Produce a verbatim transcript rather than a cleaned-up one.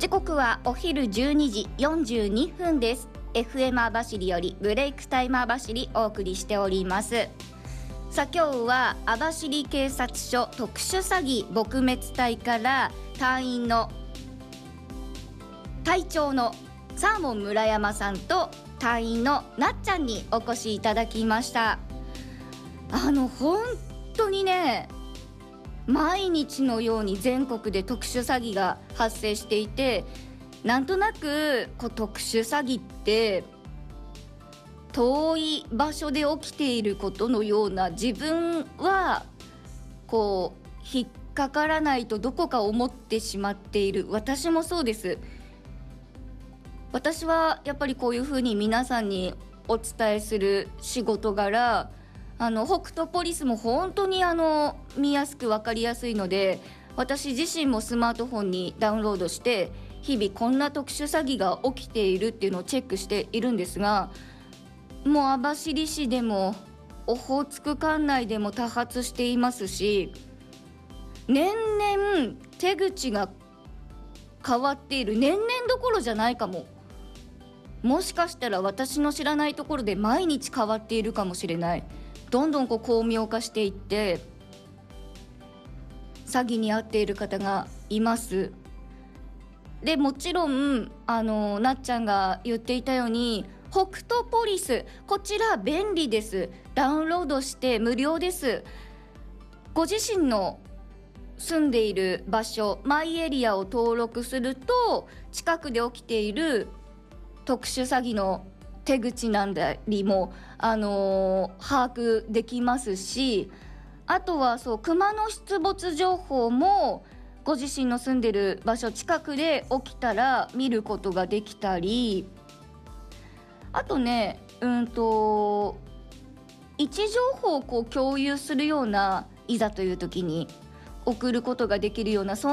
時刻はお昼じゅうにじよんじゅうにふんです。 エフエム 網走よりブレイクタイム網走お送りしております。さあ今日は網走警察署特殊詐欺撲滅隊から隊員の隊長のサーモン村山さんと隊員のなっちゃんにお越しいただきました。あの本当にね、毎日のように全国で特殊詐欺が発生していて、なんとなくこう特殊詐欺って遠い場所で起きていることのような、自分はこう引っかからないとどこか思ってしまっている。私もそうです。私はやっぱりこういうふうに皆さんにお伝えする仕事柄、あの北斗ポリスも本当にあの見やすく分かりやすいので、私自身もスマートフォンにダウンロードして日々こんな特殊詐欺が起きているっていうのをチェックしているんですが、もう網走市でもオホーツク管内でも多発していますし、年々手口が変わっている。年々どころじゃないかも。もしかしたら私の知らないところで毎日変わっているかもしれない。どんどんこう巧妙化していって詐欺に遭っている方がいます。でもちろんあのなっちゃんが言っていたように、北斗ポリス、こちら便利です。ダウンロードして無料です。ご自身の住んでいる場所、マイエリアを登録すると近くで起きている特殊詐欺の手口なんだりも、あのー、把握できますし、あとはそう熊の出没情報もご自身の住んでる場所近くで起きたら見ることができたり、あとね、うんと位置情報をこう共有するような、いざという時に送ることができるような、そ